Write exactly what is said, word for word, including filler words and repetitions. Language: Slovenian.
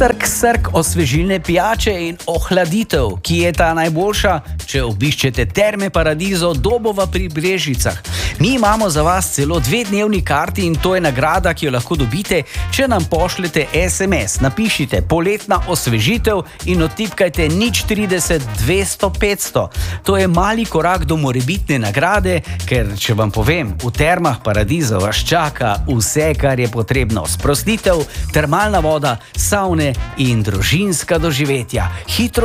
Srk, srk, osvežilne pijače in ohladitev, ki je ta najboljša, če obiščete Terme Paradiso Dobova pri Brežicah. Mi imamo za vas celo dve dnevni karti in to je nagrada, ki jo lahko dobite, če nam pošljete es em es. Napišite poletna osvežitev in odtipkajte nič trideset dvesto petsto. To je mali korak do morebitne nagrade, ker, če vam povem, v Termah Paradiso vas čaka vse, kar je potrebno. Sprostitev, termalna voda, savne in družinska doživetja. Hitro